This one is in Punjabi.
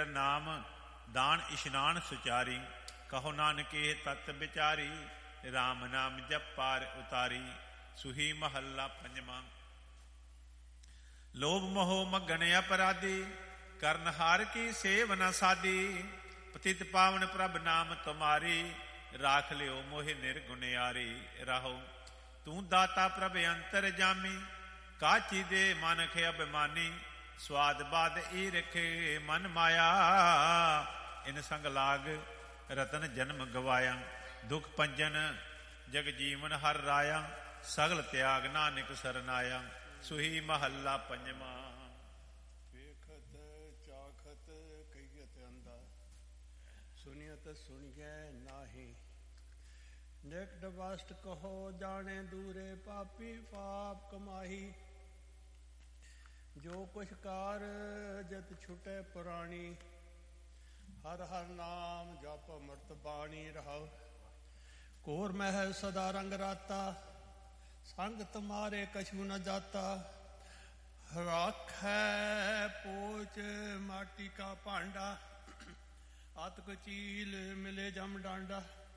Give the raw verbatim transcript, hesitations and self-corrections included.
ਨਾਮ ਦਾਨ ਇਸ਼ਨਾਨ ਸੁਚਾਰੀ। ਕਹੋ ਨਾਨਕੇ ਤਤ ਵਿਚਾਰੀ, ਰਾਮ ਨਾਮ ਜਪ ਪਾਰ ਉਤਾਰੀ। ਸੁਹੀ ਮਹੱਲਾ ਪੰਜਵਾਂ। ਲੋਭ ਮੋਹ ਮਗਨ ਅਪਰਾਧੀ, ਕਰਨ ਹਾਰ ਕੀ ਸੇਵ ਨ ਸਾਦੀ। ਪਤਿਤ ਪਾਵਨ ਪ੍ਰਭ ਨਾਮ ਤੁਮਾਰੀ, ਰਾਖ ਲਿਓ ਮੋਹਿ ਨਿਰਗੁਣਿਆਰੀ। ਰਾਹੋ ਤੂੰ ਦਾਤਾ ਪ੍ਰਭ ਅੰਤਰ ਜਾਮੀ, ਕਾਚੀ ਦੇ ਮਨਖ ਅਭਿਮਾਨੀ। ਸਵਾਦ ਬਾਦ ਈ ਰਖੇ ਮਨ ਮਾਇਆ, ਇਨ ਸੰਗ ਲਾਗ ਰਤਨ ਜਨਮ ਗਵਾਇਆ। ਦੁਖ ਪੰਜਨ ਜਗ ਜੀਵਨ ਹਰ ਰਾਇਆ, ਸਗਲ ਤਿਆਗ ਨਾਨਕ ਸਰਨਾਇਆ। ਸੁਹੀ ਮਹੱਲਾ ਪੰਜਵਾਂ। ਵੇਖਤ ਚਾਖਤ ਕਹੀਅਤ ਅੰਧਾ, ਸੁਣੀਅਤ ਸੁਣੀਐ ਨਾਹੀ। ਨਿਕਟ ਵਸਤ ਕਹੋ ਜਾਣੇ ਦੂਰੇ, ਪਾਪੀ ਪਾਪ ਕਮਾਹੀ। ਜੋ ਕੁਛ ਕਾਰ ਜਤ ਛੁਟੈ ਪੁਰਾਣੀ, ਹਰ ਹਰ ਨਾਮ ਜਪ ਅੰਮ੍ਰਿਤ ਬਾਣੀ। ਰਹਾਉ ਘੋਰ ਮਹਿ ਸਦਾ ਰੰਗ ਰਾਤਾ, ਸੰਗ ਤੁਮਾਰੇ ਕਛੂ ਨ ਜਾਤਾ। ਰਾਖੈ ਪੋਚ ਮਾਟੀ ਕਾ ਭਾਂਡਾ, ਆਤਕ ਚੀਲ ਮਿਲੇ ਜਮ ਡਾਂਡਾ।